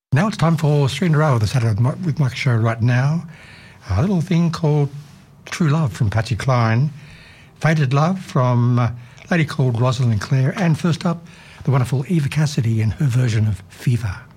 Now it's time for Three in a Row, the Saturday with Mike show right now. A little thing called True Love from Patsy Cline, Faded Love from a lady called Rosalind Clare, and first up, the wonderful Eva Cassidy and her version of Fever.